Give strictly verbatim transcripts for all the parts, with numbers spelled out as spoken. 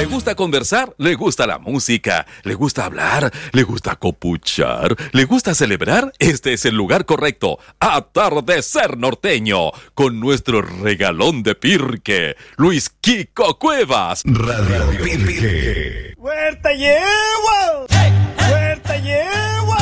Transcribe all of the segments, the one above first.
¿Le gusta conversar? ¿Le gusta la música? ¿Le gusta hablar? ¿Le gusta copuchar? ¿Le gusta celebrar? Este es el lugar correcto. Atardecer Norteño, con nuestro regalón de Pirque, Luis Kiko Cuevas. Radio Pirque. ¡Huerta llevo! ¡Huerta llevo!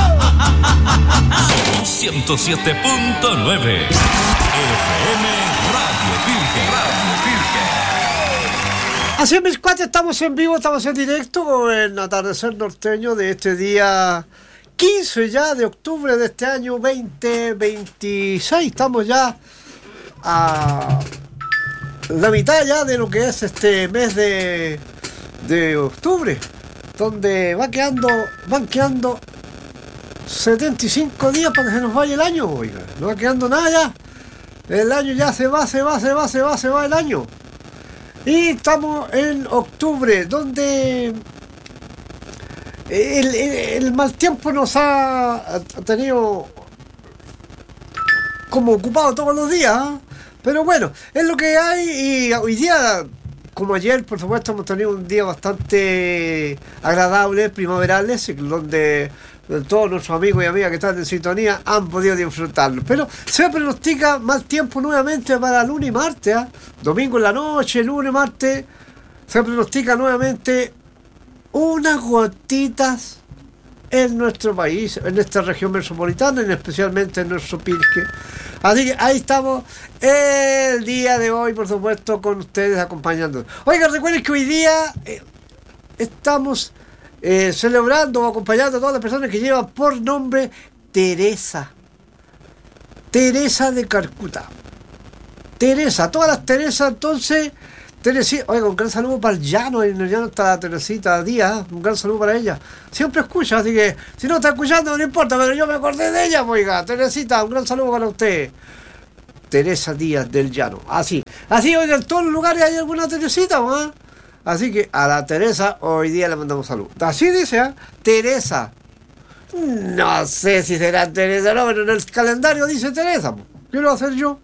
ciento siete punto nueve F M Radio Pirque. Radio Pirque. Así es, mis cuates, estamos en vivo, estamos en directo en Atardecer Norteño de este día quince ya de octubre de este año veinte veintiséis. Estamos ya a la mitad ya de lo que es este mes de, de octubre, donde va quedando, van quedando setenta y cinco días para que se nos vaya el año, oiga. No va quedando nada ya. El año ya se va, se va, se va, se va, se va el año. Y estamos en octubre, donde el, el, el mal tiempo nos ha, ha tenido como ocupado todos los días, ¿eh? Pero bueno, es lo que hay. Y hoy día, como ayer, por supuesto, hemos tenido un día bastante agradable, primaverales, donde todos nuestros amigos y amigas que están en sintonía han podido disfrutarlo. Pero se pronostica mal tiempo nuevamente para lunes y martes, ¿eh? Domingo en la noche, lunes, martes, se pronostica nuevamente unas gotitas en nuestro país, en esta región metropolitana, y especialmente en nuestro Pirque. Así que ahí estamos el día de hoy, por supuesto, con ustedes acompañándonos. Oigan, recuerden que hoy día eh, estamos eh, celebrando o acompañando a todas las personas que llevan por nombre Teresa. Teresa de Calcuta. Teresa, todas las Teresas, entonces, Teresita, oiga, un gran saludo para el llano, en el llano está Teresita Díaz, un gran saludo para ella. Siempre escucha, así que si no está escuchando no importa, pero yo me acordé de ella, oiga. Teresita, un gran saludo para usted. Teresa Díaz del Llano, así. Así, oiga, en todos los lugares hay alguna Teresita, ¿no? Así que a la Teresa hoy día le mandamos salud. Así dice, ¿eh? Teresa. No sé si será Teresa o no, pero en el calendario dice Teresa. ¿Qué lo voy a hacer yo?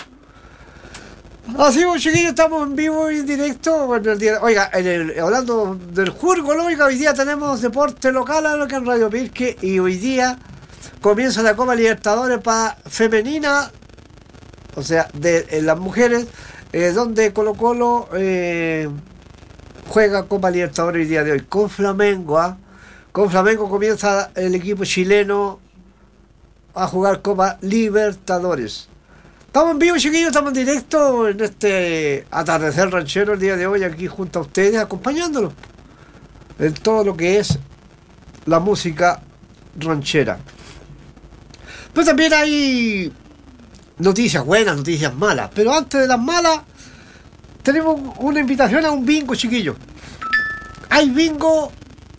Así, pues, chiquillos, estamos en vivo y en directo. Bueno, el día, oiga, en el, hablando del jurgo, oiga, hoy día tenemos deporte local a lo que en Radio Pirque, y hoy día comienza la Copa Libertadores para femenina, o sea, de, de las mujeres, eh, donde Colo Colo eh, juega Copa Libertadores el día de hoy con Flamengo. ¿eh? Con Flamengo comienza el equipo chileno a jugar Copa Libertadores. Estamos en vivo, chiquillos, estamos en directo en este atardecer ranchero el día de hoy, aquí junto a ustedes, acompañándolos en todo lo que es la música ranchera. Pero también hay noticias buenas, noticias malas. Pero antes de las malas, tenemos una invitación a un bingo, chiquillos. Hay bingo.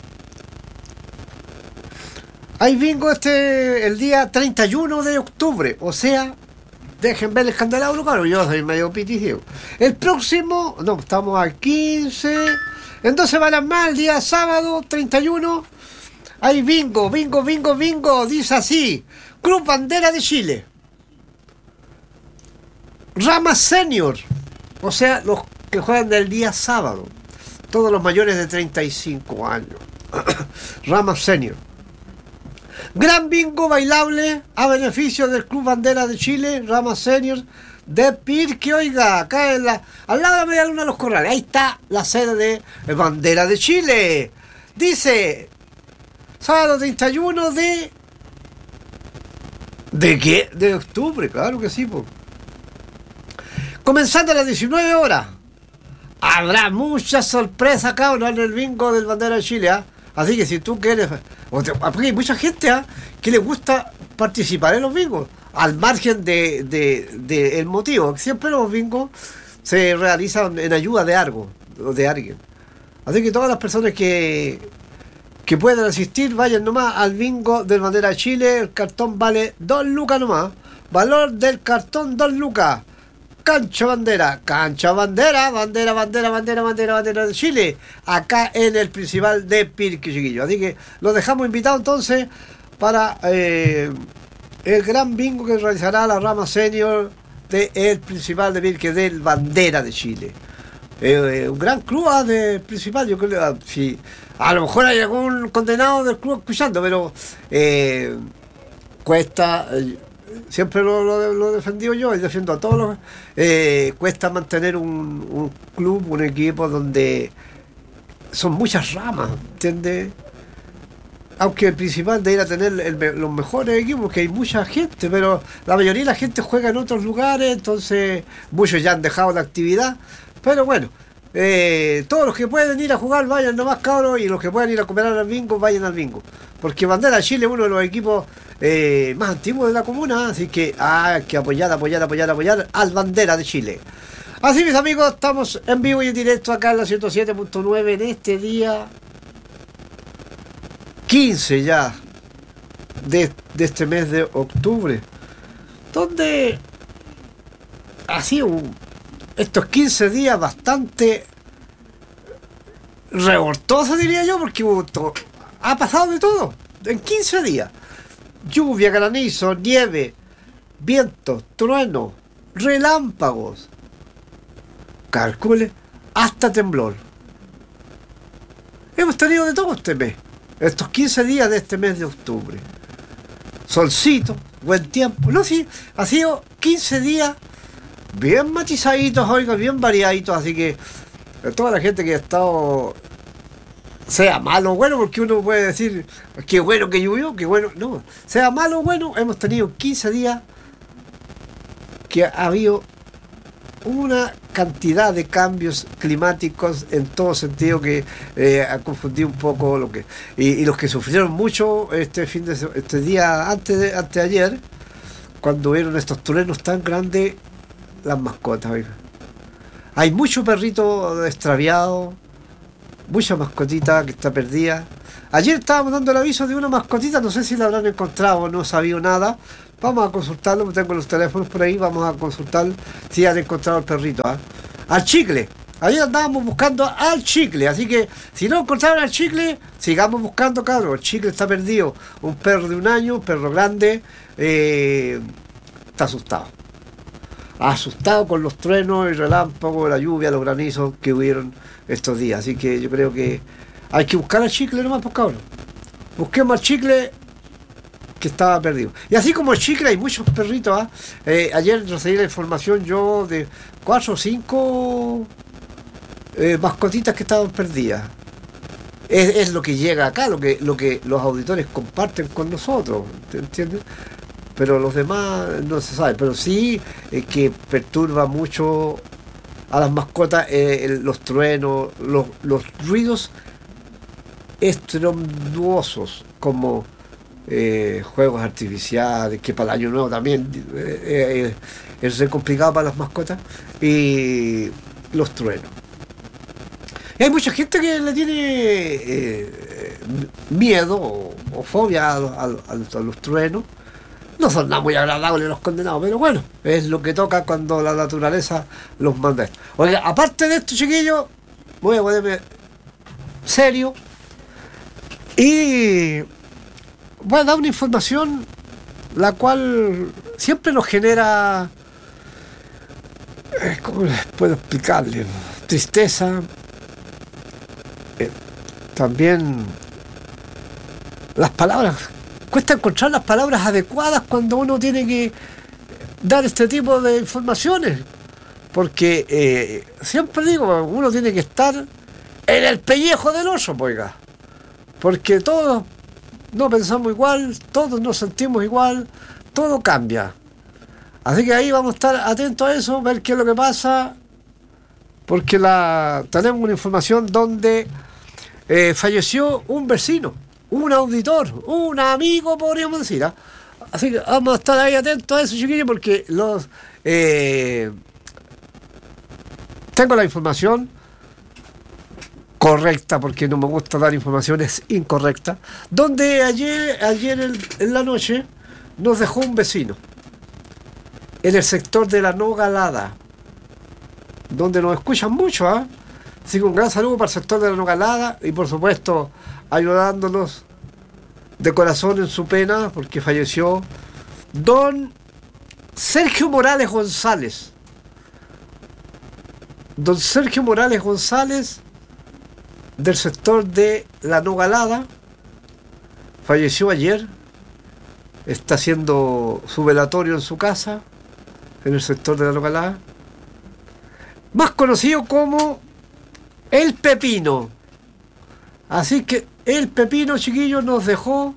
Hay bingo este el día treinta y uno de octubre, o sea, dejen ver el candelabro, claro, yo soy medio piticio. El próximo, no, estamos a quince, en dos semanas más, el día sábado treinta y uno, hay bingo, bingo, bingo, bingo, dice así: Club Bandera de Chile, Rama Senior, o sea, los que juegan del día sábado, todos los mayores de treinta y cinco años, Rama Senior. Gran bingo bailable a beneficio del Club Bandera de Chile, Rama Senior de Pirque, oiga, acá en la, al lado de la Media Luna de los Corrales, ahí está la sede de Bandera de Chile. Dice, sábado treinta y uno de... ¿De qué? De octubre, claro que sí, po. Comenzando a las diecinueve horas. Habrá muchas sorpresas, cabrón, en el bingo del Bandera de Chile, ¿ah? ¿eh? Así que si tú quieres, porque hay mucha gente ¿eh? que le gusta participar en los bingos, al margen de, de, de el motivo. Siempre los bingos se realizan en ayuda de algo, o de alguien. Así que todas las personas que, que puedan asistir, vayan nomás al bingo del Bandera de Chile. El cartón vale dos lucas nomás. Valor del cartón dos lucas. Cancha Bandera, Cancha Bandera, bandera, bandera, bandera, bandera, bandera de Chile, acá en el principal de Pirque, chiquillo. Así que los dejamos invitados entonces para eh, el gran bingo que realizará la Rama Senior del principal de Pirque del Bandera de Chile. eh, un gran club ah, de principal. Yo creo ah, si, a lo mejor hay algún condenado del club escuchando, pero eh, cuesta, eh, siempre lo, lo, lo he defendido yo y defiendo a todos los. Eh, cuesta mantener un, un club, un equipo donde son muchas ramas, ¿entiendes? Aunque el principal de ir a tener el, los mejores equipos, que hay mucha gente, pero la mayoría de la gente juega en otros lugares, entonces muchos ya han dejado la actividad. Pero bueno, eh, todos los que pueden ir a jugar, vayan nomás, cabros, y los que pueden ir a comer al bingo, vayan al bingo. Porque Bandera Chile es uno de los equipos eh, más antiguos de la comuna, así que ah, hay que apoyar, apoyar, apoyar, apoyar al Bandera de Chile. Así, mis amigos, estamos en vivo y en directo acá en la ciento siete punto nueve en este día quince ya de, de este mes de octubre, donde ha sido un, estos quince días bastante revoltosos, diría yo, porque hubo to, ha pasado de todo en quince días: lluvia, granizo, nieve, viento, trueno, relámpagos, calcule, hasta temblor. Hemos tenido de todo este mes, estos quince días de este mes de octubre. Solcito, buen tiempo. No, sí, ha sido quince días bien matizaditos, oiga, bien variaditos, así que toda la gente que ha estado, sea malo o bueno, porque uno puede decir qué bueno que llovió, qué bueno, no, sea malo o bueno, hemos tenido quince días que ha habido una cantidad de cambios climáticos en todo sentido que eh, ha confundido un poco lo que y, y los que sufrieron mucho este fin de este día antes de, antes de ayer, cuando vieron estos truenos tan grandes, las mascotas, oiga. Hay mucho perrito extraviado, mucha mascotita que está perdida. Ayer estábamos dando el aviso de una mascotita, no sé si la habrán encontrado, no sabía nada. Vamos a consultarlo, tengo los teléfonos por ahí, vamos a consultar si han encontrado el perrito. ¿eh? Al chicle. Ayer andábamos buscando al chicle, así que si no encontraron al chicle, sigamos buscando, cabrón. El chicle está perdido. Un perro de un año, un perro grande, eh, está asustado. Asustado con los truenos, el relámpago, la lluvia, los granizos que hubieron estos días. Así que yo creo que hay que buscar al chicle nomás, pues, cabrón. Busquemos al chicle que estaba perdido. Y así como el chicle hay muchos perritos. ¿eh? Eh, ayer recibí la información yo de cuatro o cinco eh, mascotitas que estaban perdidas. Es, es lo que llega acá, lo que, lo que los auditores comparten con nosotros, ¿entiendes? Pero los demás no se sabe. Pero sí eh, que perturba mucho a las mascotas eh, el, los truenos, los, los ruidos estronduosos como Eh, juegos artificiales, que para el año nuevo también eh, eh, es re complicado para las mascotas, y los truenos. Y hay mucha gente que le tiene eh, miedo o, o fobia a, a, a, a los truenos. No son nada muy agradables los condenados, pero bueno, es lo que toca cuando la naturaleza los manda. Oiga, aparte de esto, chiquillos, voy a ponerme serio y voy a dar una información la cual siempre nos genera, eh, ¿cómo les puedo explicarle? Tristeza, eh, también las palabras, cuesta encontrar las palabras adecuadas cuando uno tiene que dar este tipo de informaciones, porque eh, siempre digo, uno tiene que estar en el pellejo del oso, oiga, porque todos no pensamos igual, todos nos sentimos igual, todo cambia. Así que ahí vamos a estar atentos a eso, ver qué es lo que pasa, porque la tenemos una información donde eh, falleció un vecino, un auditor, un amigo, podríamos decir. ¿eh? Así que vamos a estar ahí atentos a eso, chiquillos, porque los eh, tengo la información correcta, porque no me gusta dar informaciones incorrectas, donde ayer, ayer en, en la noche nos dejó un vecino en el sector de la Nogalada, donde nos escuchan mucho, ¿eh? Así que un gran saludo para el sector de la Nogalada y por supuesto ayudándonos de corazón en su pena, porque falleció don Sergio Morales González, don Sergio Morales González, del sector de La Nogalada, falleció ayer. Está haciendo su velatorio en su casa, en el sector de La Nogalada, más conocido como El Pepino. Así que El Pepino, chiquillos, nos dejó,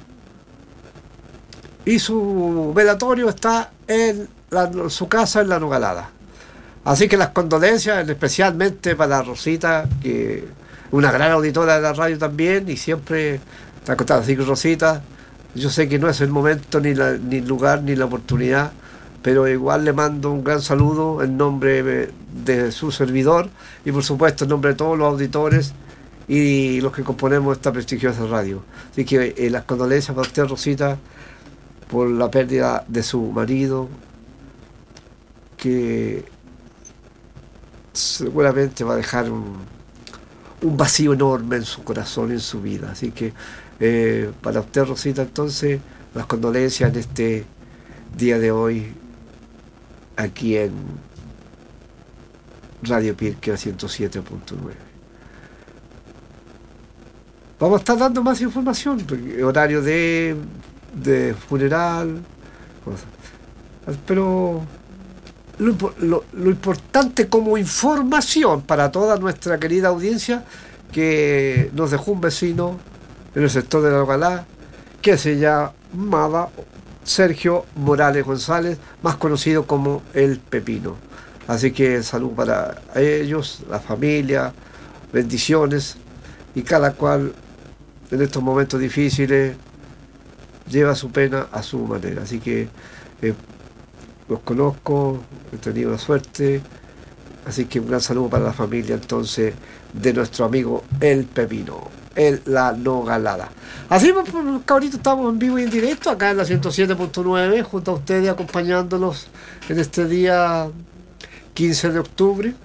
y su velatorio está en la, su casa en La Nogalada. Así que las condolencias, especialmente para Rosita, que es una gran auditora de la radio también, y siempre está contada. Así que Rosita, yo sé que no es el momento, ni, la, ni el lugar, ni la oportunidad, pero igual le mando un gran saludo en nombre de, de su servidor, y por supuesto en nombre de todos los auditores y los que componemos esta prestigiosa radio. Así que eh, las condolencias para usted, Rosita, por la pérdida de su marido, que seguramente va a dejar un, un vacío enorme en su corazón y en su vida. Así que eh, para usted, Rosita, entonces, las condolencias en este día de hoy aquí en Radio Pirque ciento siete punto nueve. Vamos a estar dando más información, horario de, de funeral, cosas. Pero lo, lo, lo importante como información para toda nuestra querida audiencia, que nos dejó un vecino en el sector de La Nogalada que se llamaba Sergio Morales González, más conocido como El Pepino. Así que salud para ellos, la familia, bendiciones, y cada cual en estos momentos difíciles lleva su pena a su manera. Así que eh, los conozco, he tenido la suerte, así que un gran saludo para la familia entonces de nuestro amigo El Pepino, el La Nogalada. Así pues, cabritos, estamos en vivo y en directo acá en la ciento siete punto nueve junto a ustedes, acompañándolos en este día quince de octubre.